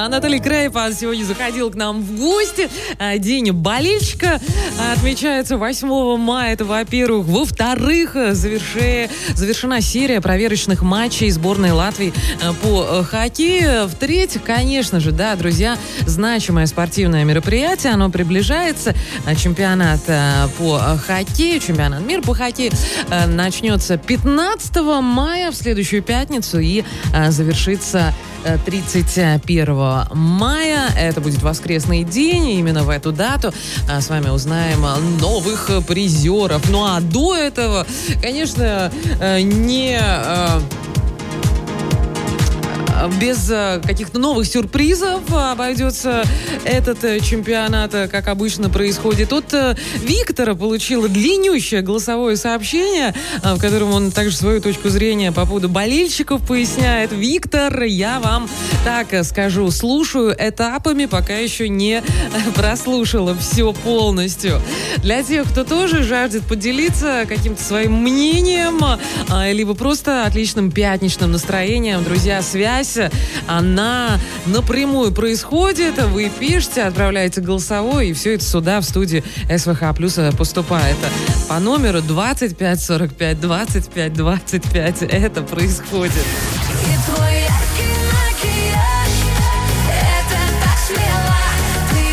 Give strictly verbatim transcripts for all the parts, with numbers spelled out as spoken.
Анатолий Крейпан сегодня заходил к нам в гости. День болельщика отмечается восьмого мая. Это, во-первых. Во-вторых, заверши... завершена серия проверочных матчей сборной Латвии по хоккею. В-третьих, конечно же, да, друзья, значимое спортивное мероприятие. Оно приближается. Чемпионат по хоккею, чемпионат мира по хоккею начнется пятнадцатого мая в следующую пятницу и завершится тридцать первого мая. Это будет воскресный день. И именно в эту дату с вами узнаем новых призеров. Ну а до этого, конечно, не... без каких-то новых сюрпризов обойдется этот чемпионат, как обычно происходит. От Виктора получила длиннющее голосовое сообщение, в котором он также свою точку зрения по поводу болельщиков поясняет. Виктор, я вам так скажу, слушаю этапами, пока еще не прослушала все полностью. Для тех, кто тоже жаждет поделиться каким-то своим мнением, либо просто отличным пятничным настроением, друзья, связь она напрямую происходит. Вы пишете, отправляете голосовой, и все это сюда, в студию СВХ Плюс поступает. По номеру двадцать пять сорок пять двадцать пять двадцать пять это происходит.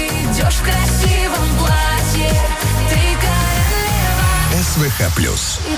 СВХ Плюс.